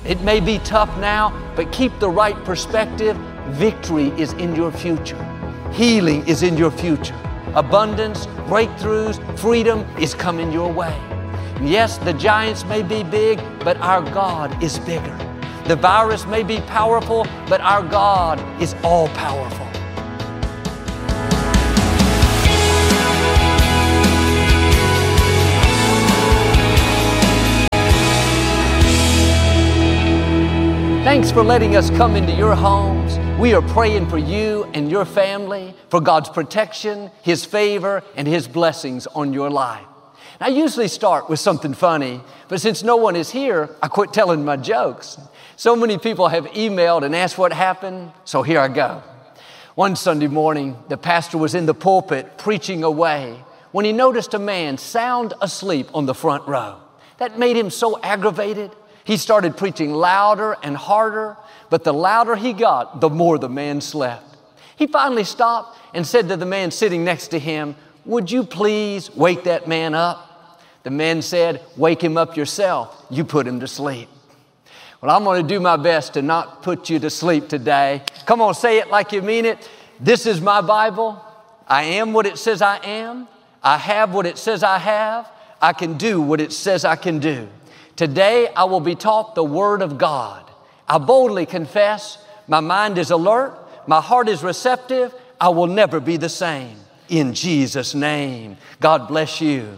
It may be tough now, but keep the right perspective. Victory is in your future. Healing is in your future. Abundance, breakthroughs, freedom is coming your way. And yes, the giants may be big, but our God is bigger. The virus may be powerful, but our God is all powerful. Thanks for letting us come into your homes. We are praying for you and your family, for God's protection, His favor, and His blessings on your life. I usually start with something funny, but since no one is here, I quit telling my jokes. So many people have emailed and asked what happened, so here I go. One Sunday morning, the pastor was in the pulpit preaching away when he noticed a man sound asleep on the front row. That made him so aggravated. He started preaching louder and harder, but the louder he got, the more the man slept. He finally stopped and said to the man sitting next to him, "Would you please wake that man up?" The man said, "Wake him up yourself. You put him to sleep." Well, I'm going to do my best to not put you to sleep today. Come on, say it like you mean it. This is my Bible. I am what it says I am. I have what it says I have. I can do what it says I can do. Today, I will be taught the Word of God. I boldly confess, my mind is alert, my heart is receptive, I will never be the same. In Jesus' name, God bless you.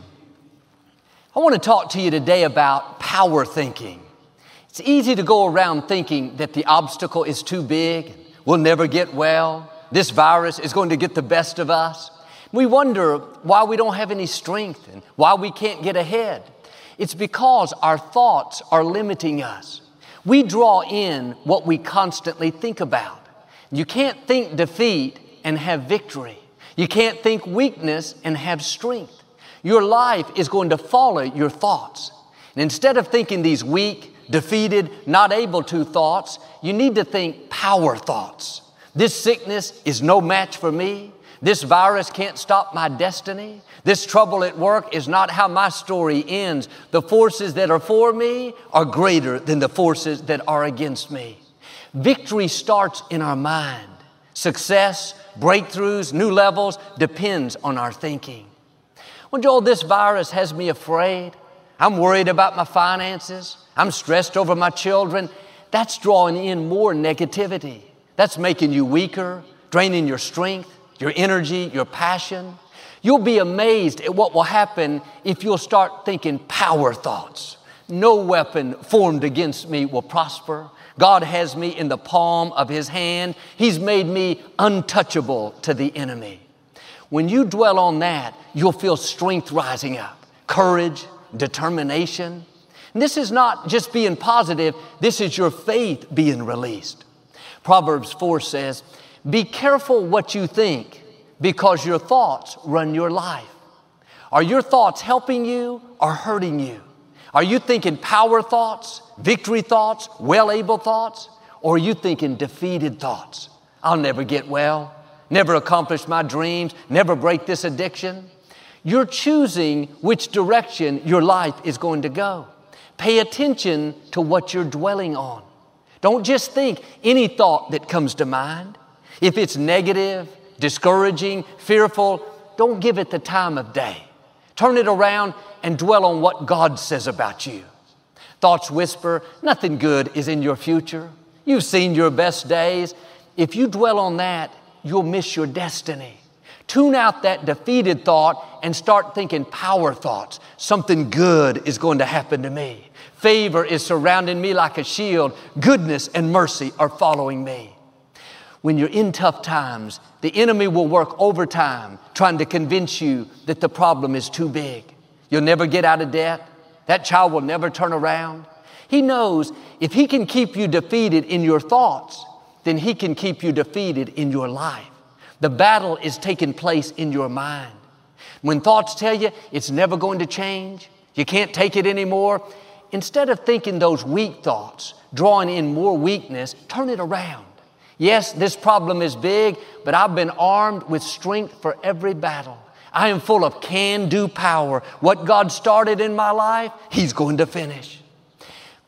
I want to talk to you today about power thinking. It's easy to go around thinking that the obstacle is too big, we'll never get well, this virus is going to get the best of us. We wonder why we don't have any strength and why we can't get ahead. It's because our thoughts are limiting us. We draw in what we constantly think about. You can't think defeat and have victory. You can't think weakness and have strength. Your life is going to follow your thoughts. And instead of thinking these weak, defeated, not able to thoughts, you need to think power thoughts. This sickness is no match for me. This virus can't stop my destiny. This trouble at work is not how my story ends. The forces that are for me are greater than the forces that are against me. Victory starts in our mind. Success, breakthroughs, new levels depends on our thinking. Well, Joel, this virus has me afraid. I'm worried about my finances. I'm stressed over my children. That's drawing in more negativity. That's making you weaker, draining your strength, your energy, your passion. You'll be amazed at what will happen if you'll start thinking power thoughts. No weapon formed against me will prosper. God has me in the palm of His hand. He's made me untouchable to the enemy. When you dwell on that, you'll feel strength rising up, courage, determination. And this is not just being positive, this is your faith being released. Proverbs 4 says, "Be careful what you think, because your thoughts run your life." Are your thoughts helping you or hurting you? Are you thinking power thoughts, victory thoughts, well-able thoughts? Or are you thinking defeated thoughts? I'll never get well, never accomplish my dreams, never break this addiction. You're choosing which direction your life is going to go. Pay attention to what you're dwelling on. Don't just think any thought that comes to mind. If it's negative, discouraging, fearful, don't give it the time of day. Turn it around and dwell on what God says about you. Thoughts whisper, nothing good is in your future. You've seen your best days. If you dwell on that, you'll miss your destiny. Tune out that defeated thought and start thinking power thoughts. Something good is going to happen to me. Favor is surrounding me like a shield. Goodness and mercy are following me. When you're in tough times, the enemy will work overtime trying to convince you that the problem is too big. You'll never get out of debt. That child will never turn around. He knows if he can keep you defeated in your thoughts, then he can keep you defeated in your life. The battle is taking place in your mind. When thoughts tell you it's never going to change, you can't take it anymore, instead of thinking those weak thoughts, drawing in more weakness, turn it around. Yes, this problem is big, but I've been armed with strength for every battle. I am full of can-do power. What God started in my life, He's going to finish.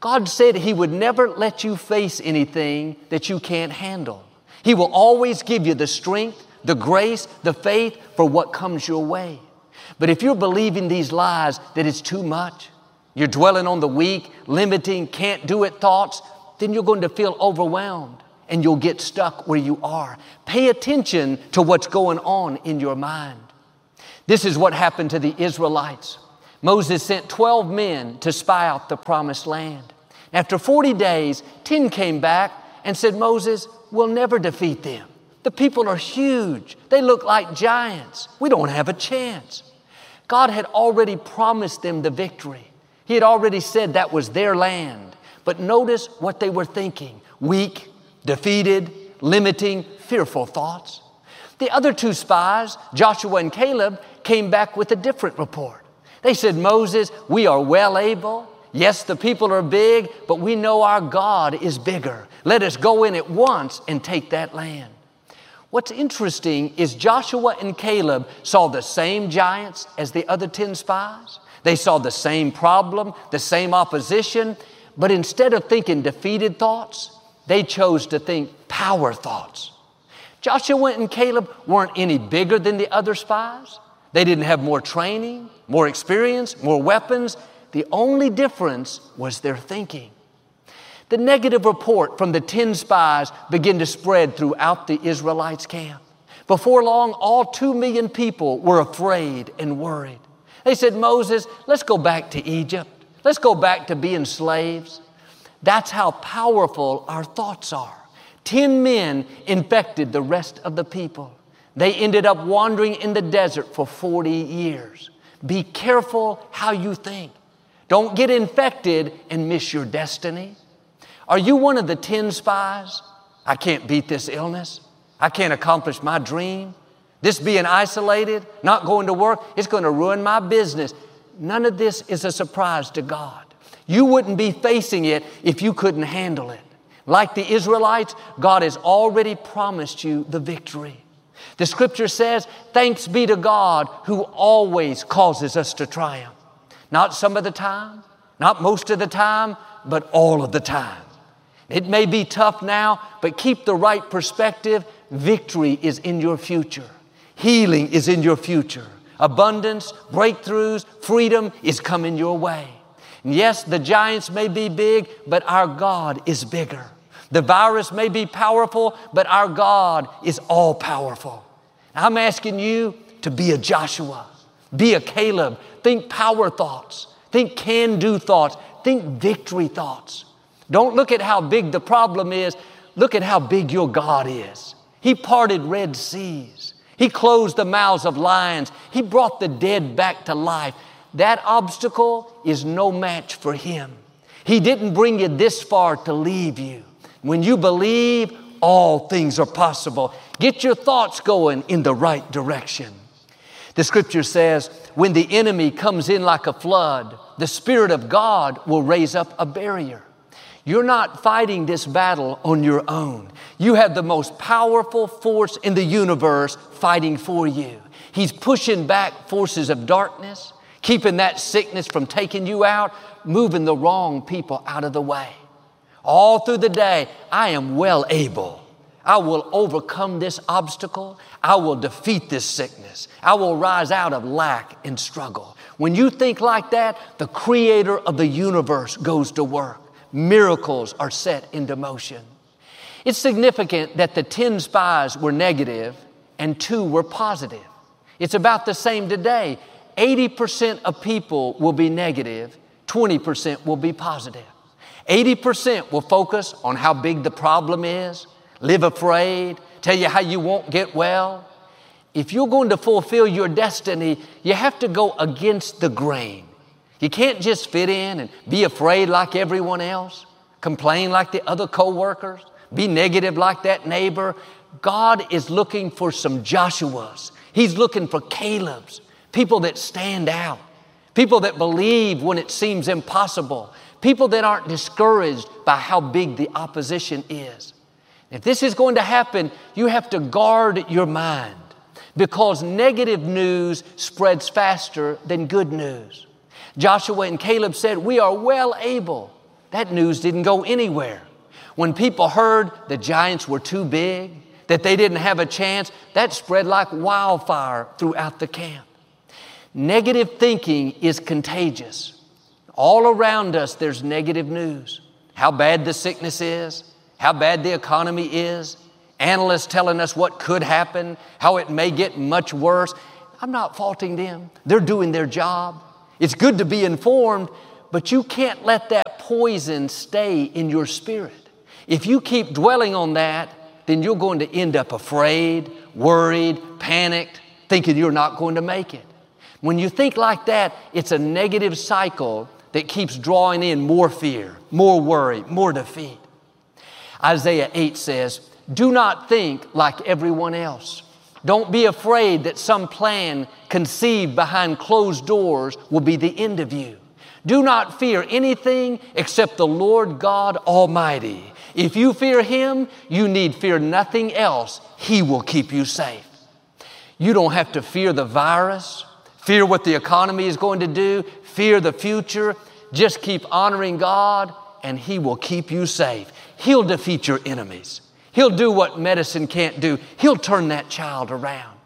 God said He would never let you face anything that you can't handle. He will always give you the strength, the grace, the faith for what comes your way. But if you're believing these lies that it's too much, you're dwelling on the weak, limiting, can't do it thoughts, then you're going to feel overwhelmed and you'll get stuck where you are. Pay attention to what's going on in your mind. This is what happened to the Israelites. Moses sent 12 men to spy out the promised land. After 40 days, 10 came back and said, Moses, we'll never defeat them. The people are huge. They look like giants. We don't have a chance. God had already promised them the victory. He had already said that was their land. But notice what they were thinking. Weak, defeated, limiting, fearful thoughts. The other 2 spies, Joshua and Caleb, came back with a different report. They said, Moses, we are well able. Yes, the people are big, but we know our God is bigger. Let us go in at once and take that land. What's interesting is Joshua and Caleb saw the same giants as the other 10 spies. They saw the same problem, the same opposition, but instead of thinking defeated thoughts, they chose to think power thoughts. Joshua and Caleb weren't any bigger than the other spies. They didn't have more training, more experience, more weapons. The only difference was their thinking. The negative report from the 10 spies began to spread throughout the Israelites' camp. Before long, all 2 million people were afraid and worried. They said, Moses, let's go back to Egypt. Let's go back to being slaves. That's how powerful our thoughts are. 10 men infected the rest of the people. They ended up wandering in the desert for 40 years. Be careful how you think. Don't get infected and miss your destiny. Are you one of the 10 spies? I can't beat this illness. I can't accomplish my dream. This being isolated, not going to work, it's going to ruin my business. None of this is a surprise to God. You wouldn't be facing it if you couldn't handle it. Like the Israelites, God has already promised you the victory. The scripture says, thanks be to God who always causes us to triumph. Not some of the time, not most of the time, but all of the time. It may be tough now, but keep the right perspective. Victory is in your future. Healing is in your future. Abundance, breakthroughs, freedom is coming your way. And yes, the giants may be big, but our God is bigger. The virus may be powerful, but our God is all powerful. I'm asking you to be a Joshua, be a Caleb. Think power thoughts, think can-do thoughts, think victory thoughts. Don't look at how big the problem is. Look at how big your God is. He parted Red Seas. He closed the mouths of lions. He brought the dead back to life. That obstacle is no match for Him. He didn't bring you this far to leave you. When you believe, all things are possible. Get your thoughts going in the right direction. The scripture says, when the enemy comes in like a flood, the Spirit of God will raise up a barrier. You're not fighting this battle on your own. You have the most powerful force in the universe fighting for you. He's pushing back forces of darkness, keeping that sickness from taking you out, moving the wrong people out of the way. All through the day, I am well able. I will overcome this obstacle. I will defeat this sickness. I will rise out of lack and struggle. When you think like that, the Creator of the universe goes to work. Miracles are set into motion. It's significant that the 10 spies were negative and 2 were positive. It's about the same today. 80% of people will be negative, 20% will be positive. 80% will focus on how big the problem is, live afraid, tell you how you won't get well. If you're going to fulfill your destiny, you have to go against the grain. You can't just fit in and be afraid like everyone else, complain like the other coworkers, be negative like that neighbor. God is looking for some Joshuas. He's looking for Calebs, people that stand out, people that believe when it seems impossible, people that aren't discouraged by how big the opposition is. If this is going to happen, you have to guard your mind because negative news spreads faster than good news. Joshua and Caleb said, we are well able. that news didn't go anywhere. When people heard the Giants were too big, that they didn't have a chance, that spread like wildfire throughout the camp. Negative thinking is contagious. All around us, there's negative news. How bad the sickness is, how bad the economy is, analysts telling us what could happen, how it may get much worse. I'm not faulting them. They're doing their job. It's good to be informed, but you can't let that poison stay in your spirit. If you keep dwelling on that, then you're going to end up afraid, worried, panicked, thinking you're not going to make it. When you think like that, it's a negative cycle that keeps drawing in more fear, more worry, more defeat. Isaiah 8 says, "Do not think like everyone else. Don't be afraid that some plan conceived behind closed doors will be the end of you. Do not fear anything except the Lord God Almighty. If you fear Him, you need fear nothing else. He will keep you safe." You don't have to fear the virus, fear what the economy is going to do, fear the future. Just keep honoring God and He will keep you safe. He'll defeat your enemies. He'll do what medicine can't do. He'll turn that child around.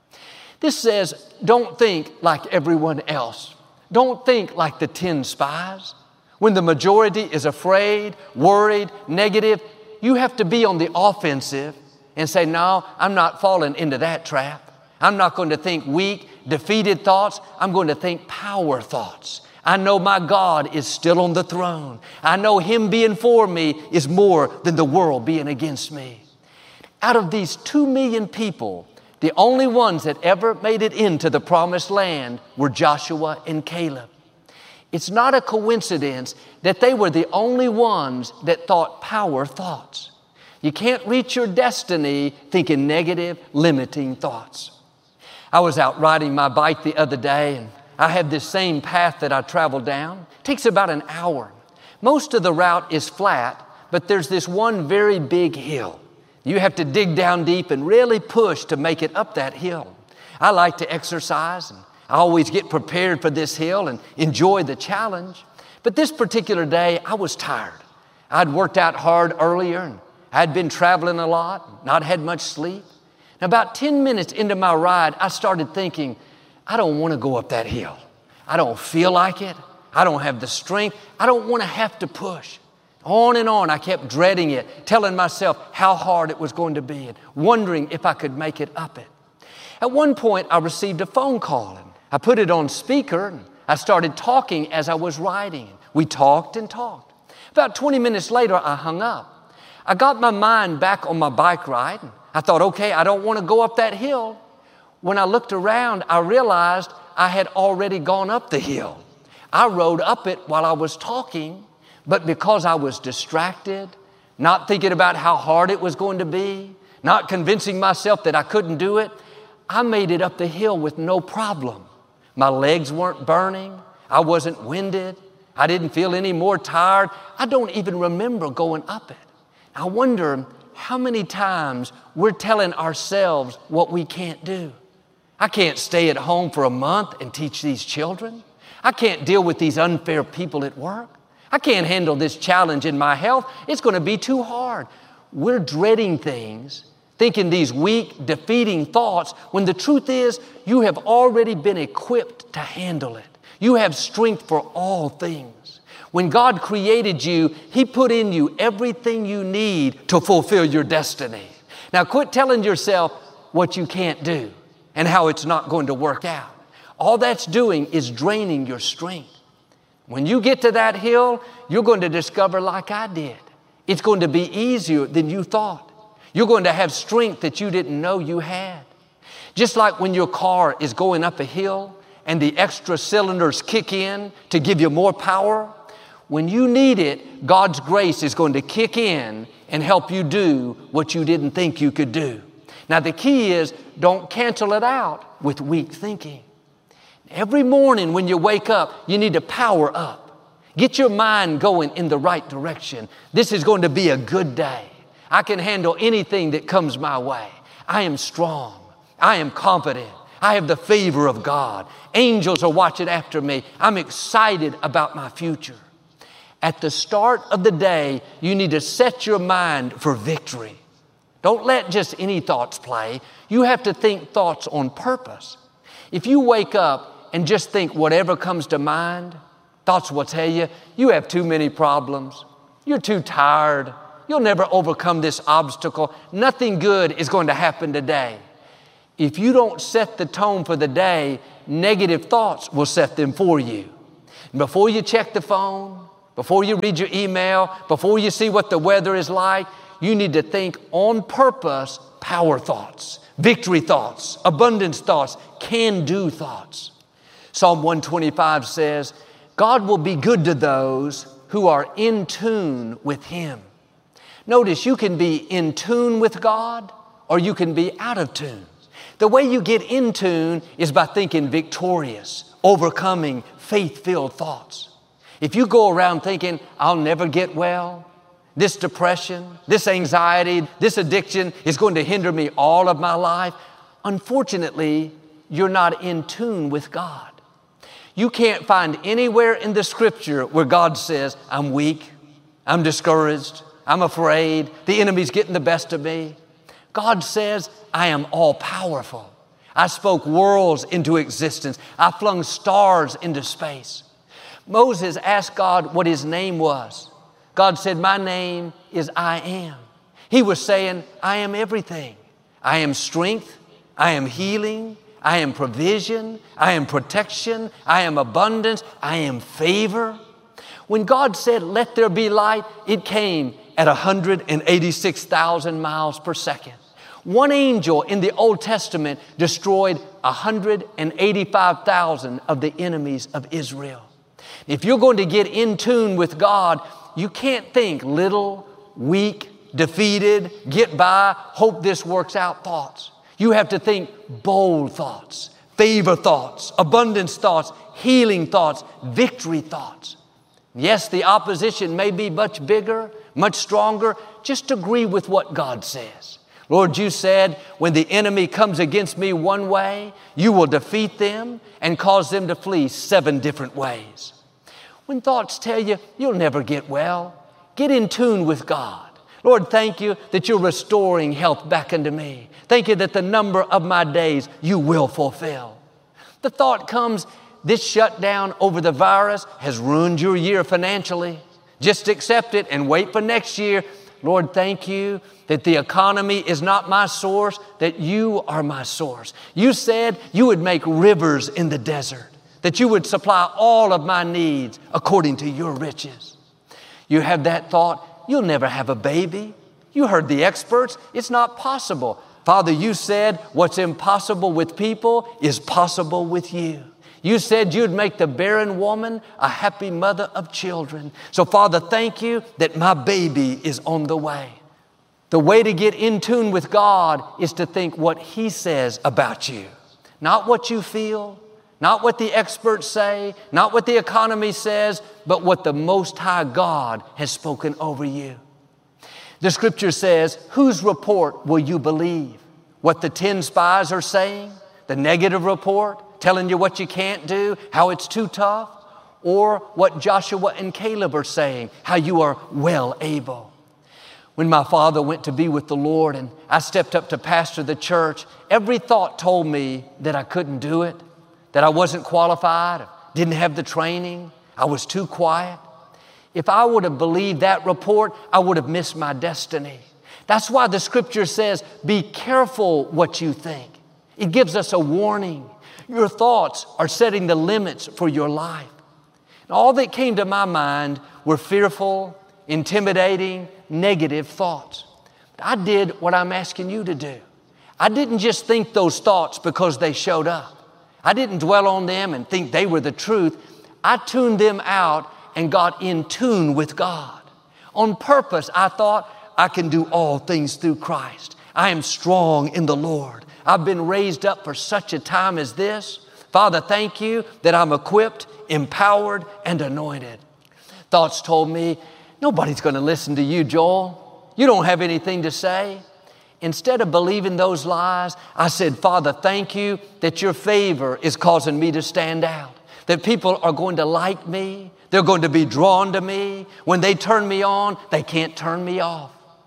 This says, don't think like everyone else. Don't think like the 10 spies. When the majority is afraid, worried, negative, you have to be on the offensive and say, no, I'm not falling into that trap. I'm not going to think weak, defeated thoughts. I'm going to think power thoughts. I know my God is still on the throne. I know Him being for me is more than the world being against me. Out of these 2 million people, the only ones that ever made it into the promised land were Joshua and Caleb. It's not a coincidence that they were the only ones that thought power thoughts. You can't reach your destiny thinking negative, limiting thoughts. I was out riding my bike the other day, and I had this same path that I traveled down. It takes about an hour. Most of the route is flat, but there's this one very big hill. You have to dig down deep and really push to make it up that hill. I like to exercise, and I always get prepared for this hill and enjoy the challenge. But this particular day, I was tired. I'd worked out hard earlier, and I'd been traveling a lot, not had much sleep. And about 10 minutes into my ride, I started thinking, I don't want to go up that hill. I don't feel like it. I don't have the strength. I don't want to have to push. On and on, I kept dreading it, telling myself how hard it was going to be and wondering if I could make it up it. At one point, I received a phone call, and I put it on speaker, and I started talking as I was riding. We talked and talked. About 20 minutes later, I hung up. I got my mind back on my bike ride, and I thought, okay, I don't want to go up that hill. When I looked around, I realized I had already gone up the hill. I rode up it while I was talking, but because I was distracted, not thinking about how hard it was going to be, not convincing myself that I couldn't do it, I made it up the hill with no problem. My legs weren't burning. I wasn't winded. I didn't feel any more tired. I don't even remember going up it. I wonder how many times we're telling ourselves what we can't do. I can't stay at home for a month and teach these children. I can't deal with these unfair people at work. I can't handle this challenge in my health. It's going to be too hard. We're dreading things, thinking these weak, defeating thoughts, when the truth is you have already been equipped to handle it. You have strength for all things. When God created you, He put in you everything you need to fulfill your destiny. Now quit telling yourself what you can't do and how it's not going to work out. All that's doing is draining your strength. When you get to that hill, you're going to discover, like I did, it's going to be easier than you thought. You're going to have strength that you didn't know you had. Just like when your car is going up a hill and the extra cylinders kick in to give you more power, when you need it, God's grace is going to kick in and help you do what you didn't think you could do. Now, the key is don't cancel it out with weak thinking. Every morning when you wake up, you need to power up. Get your mind going in the right direction. This is going to be a good day. I can handle anything that comes my way. I am strong. I am confident. I have the favor of God. Angels are watching after me. I'm excited about my future. At the start of the day, you need to set your mind for victory. Don't let just any thoughts play. You have to think thoughts on purpose. If you wake up and just think whatever comes to mind, thoughts will tell you, you have too many problems. You're too tired. You'll never overcome this obstacle. Nothing good is going to happen today. If you don't set the tone for the day, negative thoughts will set them for you. And before you check the phone, before you read your email, before you see what the weather is like, you need to think on purpose power thoughts, victory thoughts, abundance thoughts, can-do thoughts. Psalm 125 says, God will be good to those who are in tune with Him. Notice you can be in tune with God or you can be out of tune. The way you get in tune is by thinking victorious, overcoming, faith-filled thoughts. If you go around thinking, I'll never get well, this depression, this anxiety, this addiction is going to hinder me all of my life, unfortunately, you're not in tune with God. You can't find anywhere in the Scripture where God says, I'm weak, I'm discouraged, I'm afraid, the enemy's getting the best of me. God says, I am all-powerful. I spoke worlds into existence. I flung stars into space. Moses asked God what his name was. God said, my name is I Am. He was saying, I am everything. I am strength. I am healing. I am provision. I am protection. I am abundance. I am favor. When God said, let there be light, it came at 186,000 miles per second. One angel in the Old Testament destroyed 185,000 of the enemies of Israel. If you're going to get in tune with God, you can't think little, weak, defeated, get by, hope this works out thoughts. You have to think bold thoughts, favor thoughts, abundance thoughts, healing thoughts, victory thoughts. Yes, the opposition may be much bigger, much stronger. Just agree with what God says. Lord, you said, when the enemy comes against me one way, you will defeat them and cause them to flee 7 different ways. When thoughts tell you, you'll never get well, get in tune with God. Lord, thank you that you're restoring health back into me. Thank you that the number of my days you will fulfill. The thought comes, this shutdown over the virus has ruined your year financially. Just accept it and wait for next year. Lord, thank you that the economy is not my source, that you are my source. You said you would make rivers in the desert, that you would supply all of my needs according to your riches. You have that thought, you'll never have a baby. You heard the experts, it's not possible. Father, you said what's impossible with people is possible with you. You said you'd make the barren woman a happy mother of children. So, Father, thank you that my baby is on the way. The way to get in tune with God is to think what He says about you. Not what you feel, not what the experts say, not what the economy says, but what the Most High God has spoken over you. The Scripture says, whose report will you believe? What the 10 spies are saying? The negative report? Telling you what you can't do, how it's too tough, or what Joshua and Caleb are saying, how you are well able. When my father went to be with the Lord and I stepped up to pastor the church, every thought told me that I couldn't do it, that I wasn't qualified, didn't have the training, I was too quiet. If I would have believed that report, I would have missed my destiny. That's why the Scripture says, be careful what you think. It gives us a warning. Your thoughts are setting the limits for your life. And all that came to my mind were fearful, intimidating, negative thoughts. I did what I'm asking you to do. I didn't just think those thoughts because they showed up. I didn't dwell on them and think they were the truth. I tuned them out and got in tune with God. On purpose, I thought, I can do all things through Christ. I am strong in the Lord. I've been raised up for such a time as this. Father, thank you that I'm equipped, empowered, and anointed. Thoughts told me, nobody's going to listen to you, Joel. You don't have anything to say. Instead of believing those lies, I said, Father, thank you that your favor is causing me to stand out, that people are going to like me, They're going to be drawn to me. When they turn me on, they can't turn me off.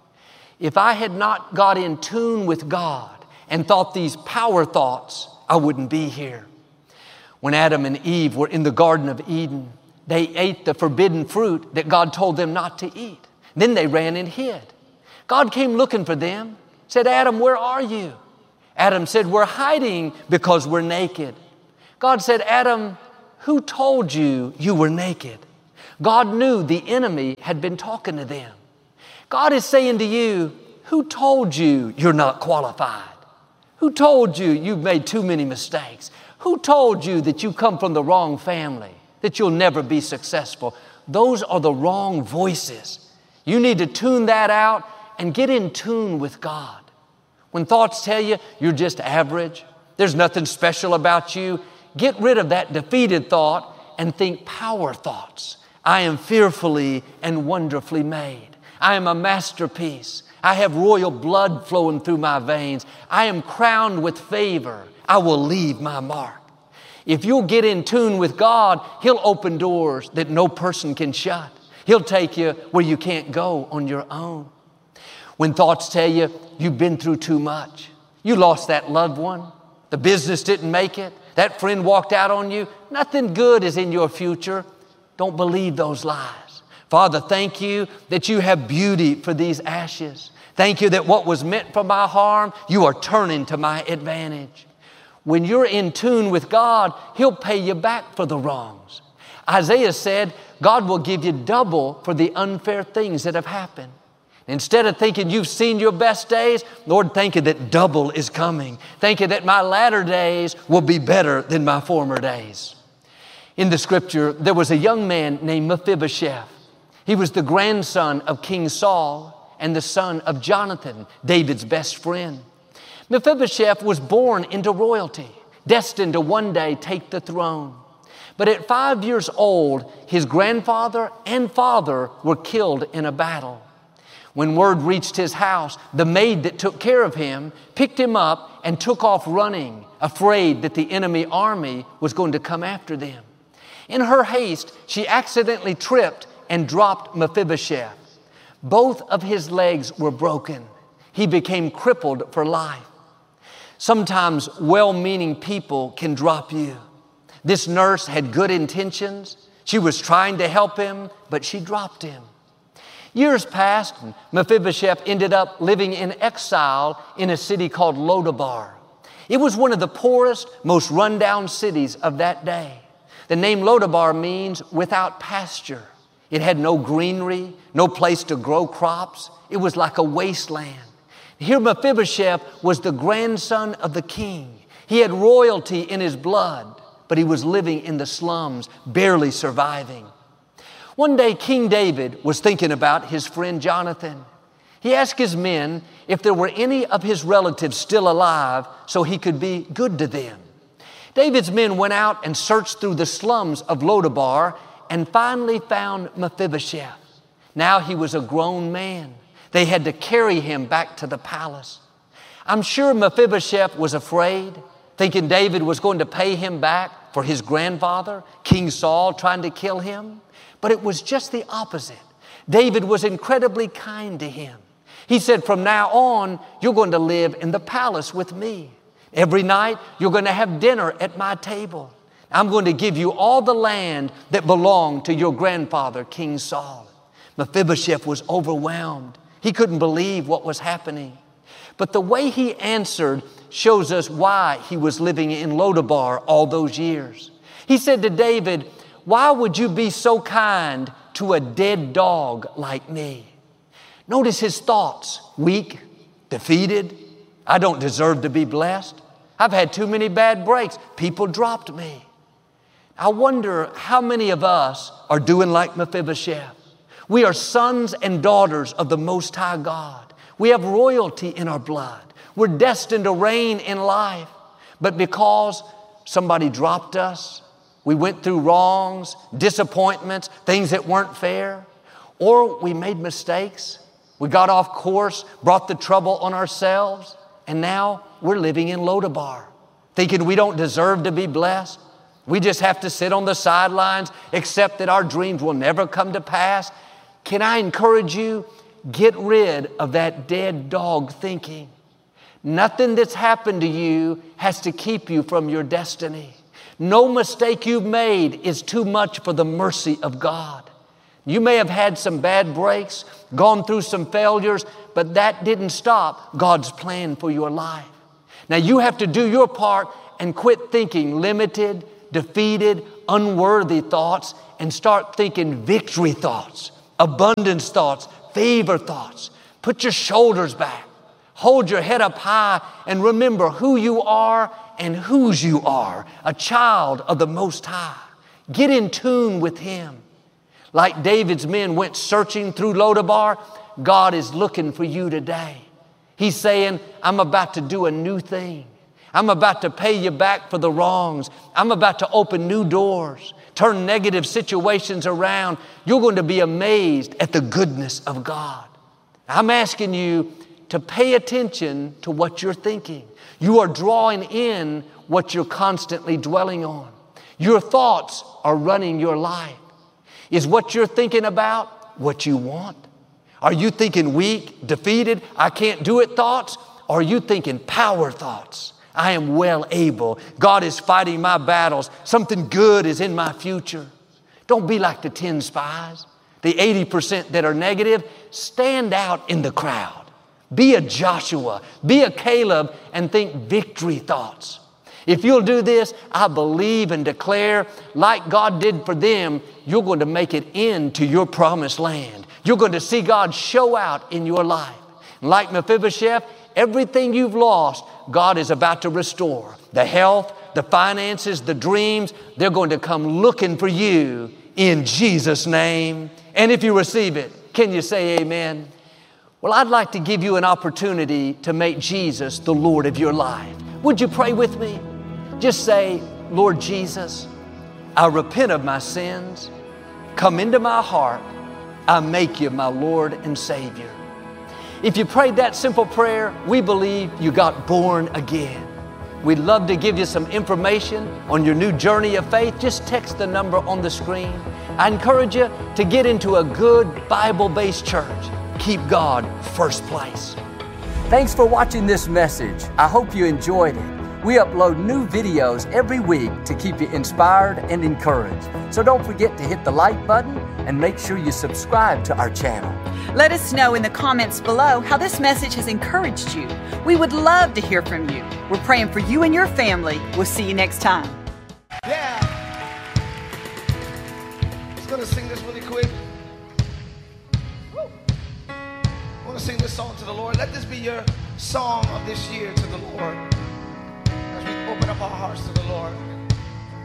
If I had not got in tune with God and thought these power thoughts, I wouldn't be here. When Adam and Eve were in the Garden of Eden, they ate the forbidden fruit that God told them not to eat. Then they ran and hid. God came looking for them, said, Adam, where are you? Adam said, we're hiding because we're naked. God said, Adam, who told you you were naked? God knew the enemy had been talking to them. God is saying to you, who told you you're not qualified? Who told you you've made too many mistakes? Who told you that you come from the wrong family, that you'll never be successful? Those are the wrong voices. You need to tune that out and get in tune with God. When thoughts tell you you're just average, there's nothing special about you, get rid of that defeated thought and think power thoughts. I am fearfully and wonderfully made. I am a masterpiece. I have royal blood flowing through my veins. I am crowned with favor. I will leave my mark. If you'll get in tune with God, He'll open doors that no person can shut. He'll take you where you can't go on your own. When thoughts tell you you've been through too much, you lost that loved one, the business didn't make it, that friend walked out on you, nothing good is in your future, don't believe those lies. Father, thank you that you have beauty for these ashes. Thank you that what was meant for my harm, you are turning to my advantage. When you're in tune with God, He'll pay you back for the wrongs. Isaiah said, God will give you double for the unfair things that have happened. Instead of thinking you've seen your best days, Lord, thank you that double is coming. Thank you that my latter days will be better than my former days. In the scripture, there was a young man named Mephibosheth. He was the grandson of King Saul and the son of Jonathan, David's best friend. Mephibosheth was born into royalty, destined to one day take the throne. But at 5 years old, his grandfather and father were killed in a battle. When word reached his house, the maid that took care of him picked him up and took off running, afraid that the enemy army was going to come after them. In her haste, she accidentally tripped and dropped Mephibosheth. Both of his legs were broken. He became crippled for life. Sometimes well-meaning people can drop you. This nurse had good intentions. She was trying to help him, but she dropped him. Years passed, and Mephibosheth ended up living in exile in a city called Lodabar. It was one of the poorest, most rundown cities of that day. The name Lodabar means without pasture. It had no greenery, no place to grow crops. It was like a wasteland. Here Mephibosheth was the grandson of the king. He had royalty in his blood, but he was living in the slums, barely surviving. One day, King David was thinking about his friend Jonathan. He asked his men if there were any of his relatives still alive so he could be good to them. David's men went out and searched through the slums of Lodabar and finally found Mephibosheth. Now he was a grown man. They had to carry him back to the palace. I'm sure Mephibosheth was afraid, thinking David was going to pay him back for his grandfather, King Saul, trying to kill him. But it was just the opposite. David was incredibly kind to him. He said, from now on, you're going to live in the palace with me. Every night, you're going to have dinner at my table. I'm going to give you all the land that belonged to your grandfather, King Saul. Mephibosheth was overwhelmed. He couldn't believe what was happening. But the way he answered shows us why he was living in Lodabar all those years. He said to David, why would you be so kind to a dead dog like me? Notice his thoughts, weak, defeated. I don't deserve to be blessed. I've had too many bad breaks. People dropped me. I wonder how many of us are doing like Mephibosheth. We are sons and daughters of the Most High God. We have royalty in our blood. We're destined to reign in life. But because somebody dropped us, we went through wrongs, disappointments, things that weren't fair, or we made mistakes, we got off course, brought the trouble on ourselves, and now we're living in Lodabar, thinking we don't deserve to be blessed. We just have to sit on the sidelines, accept that our dreams will never come to pass. Can I encourage you? Get rid of that dead dog thinking. Nothing that's happened to you has to keep you from your destiny. No mistake you've made is too much for the mercy of God. You may have had some bad breaks, gone through some failures, but that didn't stop God's plan for your life. Now you have to do your part and quit thinking limited, defeated, unworthy thoughts and start thinking victory thoughts, abundance thoughts, favor thoughts. Put your shoulders back. Hold your head up high and remember who you are and whose you are, a child of the Most High. Get in tune with Him. Like David's men went searching through Lodabar, God is looking for you today. He's saying, I'm about to do a new thing. I'm about to pay you back for the wrongs. I'm about to open new doors, turn negative situations around. You're going to be amazed at the goodness of God. I'm asking you to pay attention to what you're thinking. You are drawing in what you're constantly dwelling on. Your thoughts are running your life. Is what you're thinking about what you want? Are you thinking weak, defeated, I can't do it thoughts? Or are you thinking power thoughts? I am well able. God is fighting my battles. Something good is in my future. Don't be like the 10 spies, the 80% that are negative. Stand out in the crowd. Be a Joshua, be a Caleb, and think victory thoughts. If you'll do this, I believe and declare, like God did for them, you're going to make it into your promised land. You're going to see God show out in your life. Like Mephibosheth, everything you've lost, God is about to restore. The health, the finances, the dreams, they're going to come looking for you in Jesus' name. And if you receive it, can you say amen? Well, I'd like to give you an opportunity to make Jesus the Lord of your life. Would you pray with me? Just say, Lord Jesus, I repent of my sins. Come into my heart. I make you my Lord and Savior. If you prayed that simple prayer, we believe you got born again. We'd love to give you some information on your new journey of faith. Just text the number on the screen. I encourage you to get into a good Bible-based church. Keep God first place. Thanks for watching this message. I hope you enjoyed it. We upload new videos every week to keep you inspired and encouraged. So don't forget to hit the like button and make sure you subscribe to our channel. Let us know in the comments below how this message has encouraged you. We would love to hear from you. We're praying for you and your family. We'll see you next time. Yeah. Just gonna sing this really quick. Woo. I want to sing this song to the Lord. Let this be your song of this year to the Lord. As we open up our hearts to the Lord.